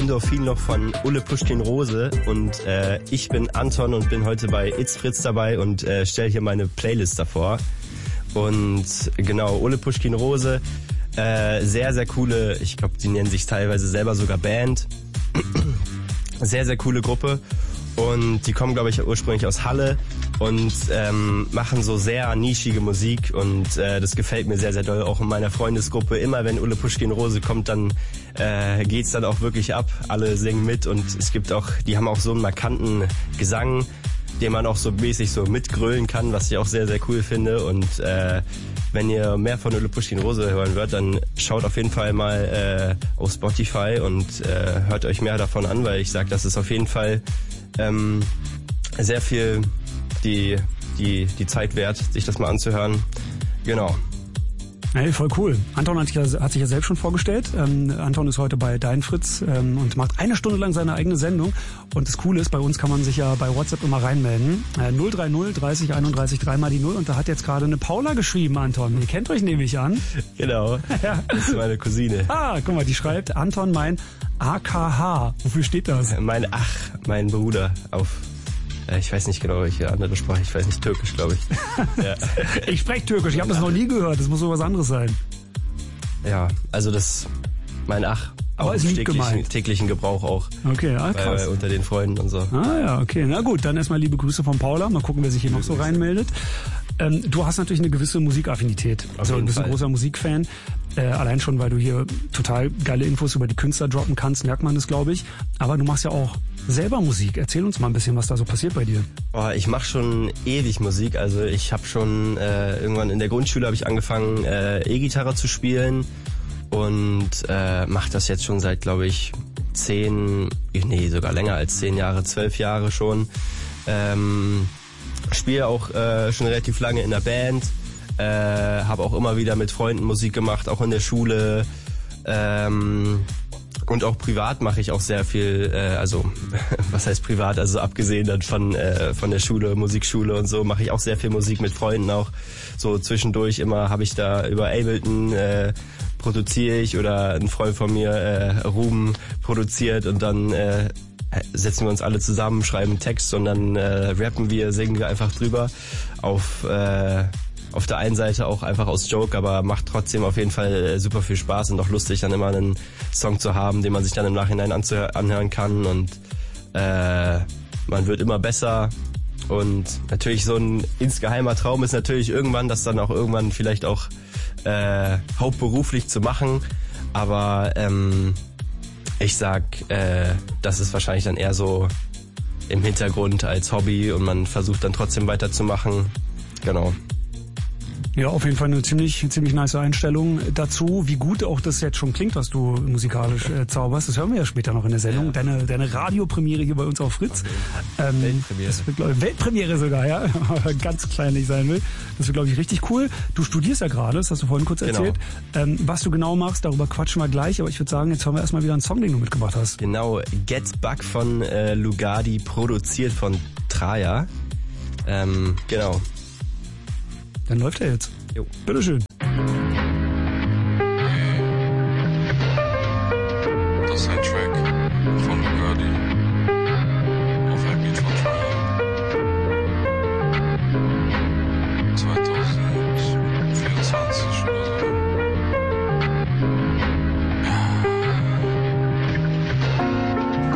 Endorphin noch von Ulle Pushkin Rose und ich bin Anton und bin heute bei It's Fritz dabei und stelle hier meine Playlist davor. Und genau, Ulle Pushkin Rose, sehr, sehr coole, ich glaube, die nennen sich teilweise selber sogar Band. Sehr, sehr coole Gruppe. Und die kommen, glaube ich, ursprünglich aus Halle und machen so sehr nischige Musik und das gefällt mir sehr, sehr doll. Auch in meiner Freundesgruppe, immer wenn Ulle Pushkin Rose kommt, dann geht's dann auch wirklich ab. Alle singen mit und es gibt auch, die haben auch so einen markanten Gesang, den man auch so mäßig so mitgrölen kann, was ich auch sehr, sehr cool finde. Und wenn ihr mehr von Ulle Pushkin Rose hören wollt, dann schaut auf jeden Fall mal auf Spotify und hört euch mehr davon an, weil ich sage, das ist auf jeden Fall sehr viel die Zeit wert, sich das mal anzuhören. Genau. Hey, voll cool. Anton hat sich ja selbst schon vorgestellt. Anton ist heute bei Dein Fritz und macht 1 Stunde lang seine eigene Sendung. Und das Coole ist, bei uns kann man sich ja bei WhatsApp immer reinmelden. 030 30 31 3 mal die 0. Und da hat jetzt gerade eine Paula geschrieben, Anton. Ihr kennt euch nämlich an. Genau. Ja. Das ist meine Cousine. Ah, guck mal, die schreibt Anton mein AKH. Wofür steht das? Mein Bruder auf... Ich weiß nicht genau, welche andere Sprache. Ich weiß nicht, Türkisch, glaube ich. Ja. Ich spreche Türkisch, ich habe das noch nie gehört. Das muss so was anderes sein. Ja, also das... Mein Ach. Auch im täglichen Gebrauch auch. Okay, krass. Unter den Freunden und so. Ah ja, okay. Na gut, dann erstmal liebe Grüße von Paula. Mal gucken, wer sich hier noch so reinmeldet. Du hast natürlich eine gewisse Musikaffinität. Also du bist ein großer Musikfan. Allein schon, weil du hier total geile Infos über die Künstler droppen kannst, merkt man das, glaube ich. Aber du machst ja auch selber Musik. Erzähl uns mal ein bisschen, was da so passiert bei dir. Oh, ich mache schon ewig Musik. Also ich habe schon irgendwann in der Grundschule habe ich angefangen, E-Gitarre zu spielen und mache das jetzt schon seit, glaube ich, sogar länger als 10 Jahre, 12 Jahre schon. Spiele auch schon relativ lange in der Band. Habe auch immer wieder mit Freunden Musik gemacht, auch in der Schule. Und auch privat mache ich auch sehr viel, also was heißt privat, also abgesehen dann von der Schule, Musikschule und so, mache ich auch sehr viel Musik mit Freunden auch. So zwischendurch immer habe ich da über Ableton produziere ich oder ein Freund von mir, Ruben, produziert und dann setzen wir uns alle zusammen, schreiben einen Text und dann rappen wir, singen wir einfach drüber auf der einen Seite auch einfach aus Joke, aber macht trotzdem auf jeden Fall super viel Spaß und auch lustig, dann immer einen Song zu haben, den man sich dann im Nachhinein anhören kann und man wird immer besser und natürlich so ein insgeheimer Traum ist natürlich irgendwann, das dann auch irgendwann vielleicht auch hauptberuflich zu machen, aber ich sag, das ist wahrscheinlich dann eher so im Hintergrund als Hobby und man versucht dann trotzdem weiterzumachen, genau. Ja, auf jeden Fall eine ziemlich nice Einstellung dazu. Wie gut auch das jetzt schon klingt, was du musikalisch zauberst. Das hören wir ja später noch in der Sendung. Ja. Deine Radiopremiere hier bei uns auf Fritz. Weltpremiere. Das wird, Weltpremiere sogar, ja. Ganz kleinlich sein will. Das wird, glaube ich, richtig cool. Du studierst ja gerade, das hast du vorhin kurz erzählt. Genau. Was du genau machst, darüber quatschen wir gleich. Aber ich würde sagen, jetzt hören wir erstmal wieder einen Song, den du mitgebracht hast. Genau, Get Back von Lugardi, produziert von Traja. Genau. Dann läuft er jetzt. Jo. Bitteschön.